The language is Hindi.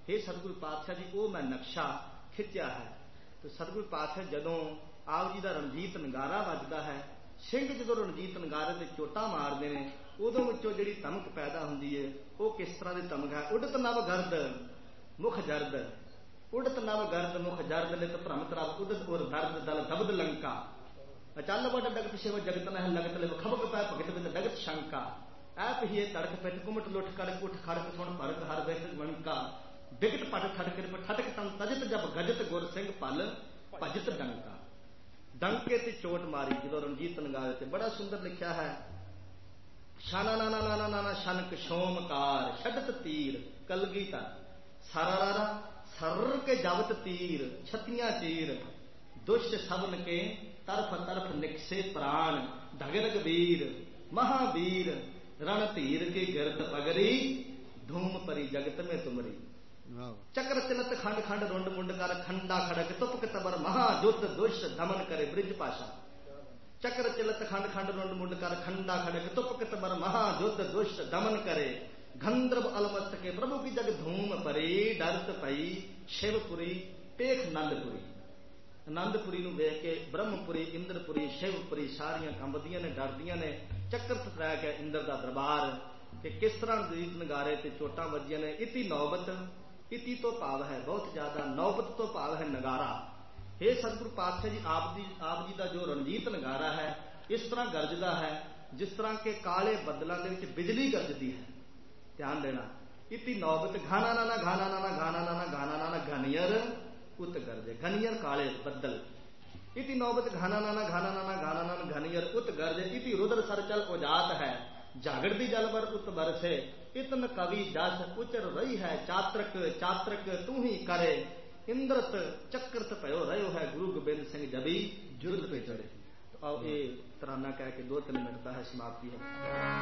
हे सतगुरु पातशाह जी वो मैं नक्शा खिंचा है। तो सतगुरु पातशाह जदों आप जी का रणजीत नगारा वजदा है, सिंह जो रणजीत नगारे से चोटा मारते हैं, उदों जी धमक पैदा होती है। वो किस तरह की धमक है? उडत नव गर्द मुख जर्द, उडत नव गर्द मुख जर्द नित भ्रमत रब उदत और दर्द दल दबद लंका, अचल वड जगत शिव जगत नह लगत लिव खबक पै भगत बिंद जगत शंका, ऐप ही तड़क पिट कुमट लुट कड़क उठ खड़क सुन भरक हर बिट मनका, बिगट पट ठड़क ठटक तन तजित जब गजत गुर सिंह पल भजत डंका। डंके ते चोट मारी जो रणजीत नगारे ते बड़ा सुंदर लिखा है। शाना नाना नाना नाना शनक शोमकार छडत तीर कलगी तर, सरारा सर के जबत तीर छतियां चीर, दुष्ट सबन के तरफ तरफ निकसे प्राण, ढगरग वीर महावीर रण धीर की गिरत पगरी, धूम परी जगत में तुमरी। चक्र चिलत खंड खंड रुंड मुंड कर खंडा खड़क तुपक तबर महाजुत दुष्ट दमन करे ब्रिज पाशा, चक्र चिलत खंड खंड रुंड मुंड कर खंडा खड़क तुपक तबर महाजुत दुष्ट दमन करे, गंधर्व अलमस्त के प्रभु की जग धूम परी, डरत पई शिवपुरी पेख नंदपुरी। आनंदपुरी नूं वेख के ब्रह्मपुरी इंद्रपुरी शिवपुरी सारियां कंबदियां ने डरदियां ने। चक्कर तै के इंद्र का दरबार कि किस तरह रणजीत नगारे ते चोटां वजियां ने। इति नौबत, इति तो भाव है बहुत ज्यादा, नौबत तो भाव है नगारा। हे सतगुरु पातशाह जी आप जी का जो रणजीत नगारा है इस तरह गरजदा है जिस तरह के काले बदलों के विच बिजली गरजदी है। ध्यान देना। इति नौबत घाना नाना घाना नाना घाना नाना घाना नाना घनियर उत गरजे, घनियर काले बदल। इति नौबत घाना नाना घाना नाना घाना नाना घनियर उत गरजे, इति रुद्र सरचल उजात है, जागरती जलवर उत बरसे, इतन कवि जस उचर रही है, चात्रक चात्रक तू ही करे, इंद्रत चक्रत पयो रहो है, गुरु गोबिंद सिंह जबी जुर्द पे चढ़े। तो अब ये तराना कह के 2-3 मिनट का है समाप्ति है।